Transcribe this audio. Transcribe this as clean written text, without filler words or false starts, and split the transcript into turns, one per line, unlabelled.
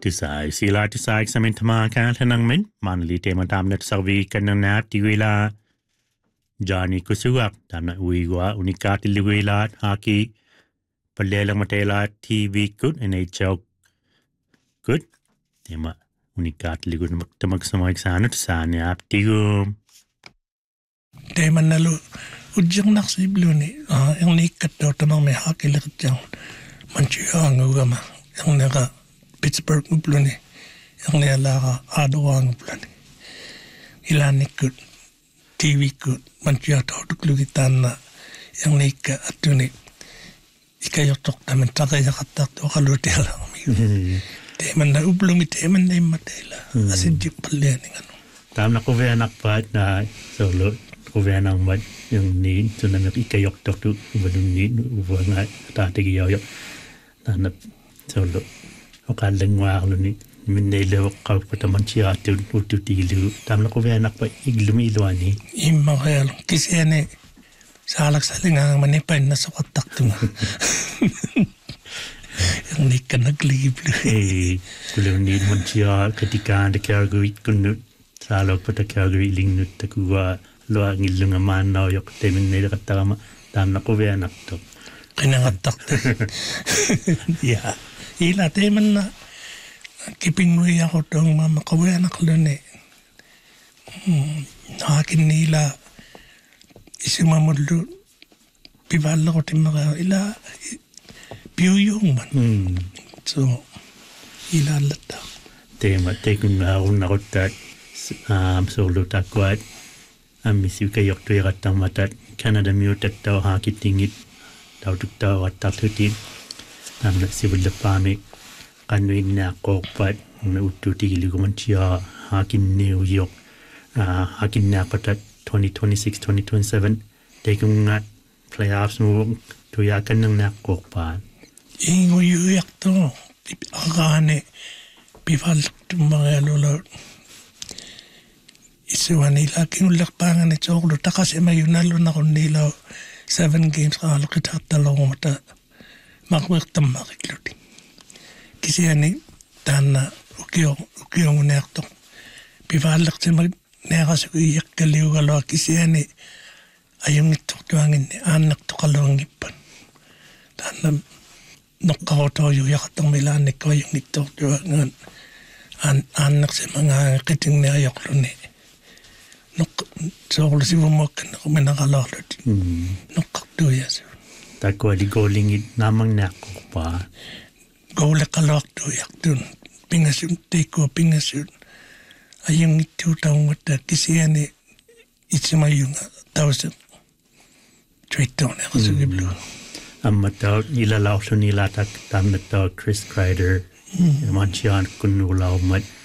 Tisai sila tisai eksamen tama kan tenang min manli tema tam net survey kanang nap tiwila jani kusuak tam na uiwa unikat liwila haki palelang matela TV good NHL good tema unikat ligun magtamag sa mga eksanot sa nap tigum
tema nalu ujang naksiblo ni yang nikat daw tamang may haki likat jang manchiya ang ugama yang naka Pittsburgh nguplo ni yang nila adawa nguplo ni ilan ikut TV ikut manchiya tau tuklugitan na yang nika atu ni ikayotok taman takay yakatak to kaluti alam teman na ublong teman na imatela asidjik palya ni ano
tam na kuwe anak pat na solo kuwe nang mat yung ni tunang ikayok tok tu ubadun ni ubang nga tatigi yoyok na solo okalang wa ni minelo ka pataman siya tu tilu tam na kuwe anak pa iglumi ilwani
imma kaya kasi ane salak saling ang manipay na sa katak tu yang nikah nagliblo
kulo ni man siya ketika anda Calgary kunut salak pada Calgary lingnut takuwa lo ngilung aman na yok temen ni katama tam na kuwe anak to
kinangatak ya ila temen na kipingwi ako tong mama kuwe anak lo ni hakin nila isumamudlo pibala ko timaka ila piyuyong man so ila lata
tema tekun na kotat solo takwat amisi kayok to yagatang matat Canada mutat taw hakitingit taw tuktaw at tatutin namna sibul pamik kanuin na kokpat na ututi liguman siya hakin New York hakin na patat 2026-2027 tekung nga playoffs mo tuyakan ng nakokpan
ingo yuyak to akane pipal mga lolo isuwa nila kinulakpangan ni Choklo takasi mayunalo na kung nila 7 games kalo kita talong mata makwektam makikludi kasi yani tana ukiyong unekto pipalak si mag nekas iyak kaliw kalo kasi yani ayong itok tuangin ni anak to kalawang ipan tana nakakoto yung yakatang milanik ko yung itok tuangan anak si mga kiting ni ayok lo ni so si bumakan ako minakalalo nakaktuya siya
takwa di golingit namang nako pa
gawala kalawak tuyak dun pingasun teko pingasun ayong itutang wata kasi yan isimayong 1,000 trade down ako sa giblo
amataw ilalaw siya nila tam nagtaw Chris Kreider manchiyan kunulaw mat